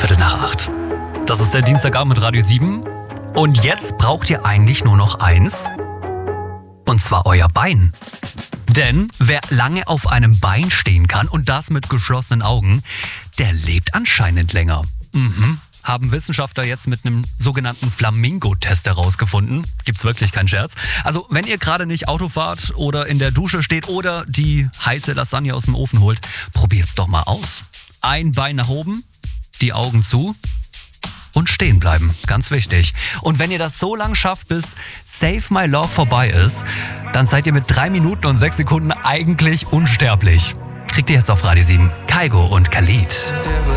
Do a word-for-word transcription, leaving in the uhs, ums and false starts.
Viertel nach acht. Das ist der Dienstagabend mit Radio sieben. Und jetzt braucht ihr eigentlich nur noch eins. Und zwar euer Bein. Denn wer lange auf einem Bein stehen kann und das mit geschlossenen Augen, der lebt anscheinend länger. Mhm. Haben Wissenschaftler jetzt mit einem sogenannten Flamingo-Test herausgefunden. Gibt's wirklich keinen Scherz. Also wenn ihr gerade nicht Auto fahrt oder in der Dusche steht oder die heiße Lasagne aus dem Ofen holt, probiert's doch mal aus. Ein Bein nach oben, die Augen zu und stehen bleiben. Ganz wichtig. Und wenn ihr das so lang schafft, bis Save My Love vorbei ist, dann seid ihr mit drei Minuten und sechs Sekunden eigentlich unsterblich. Kriegt ihr jetzt auf Radio sieben. Kygo und Khalid.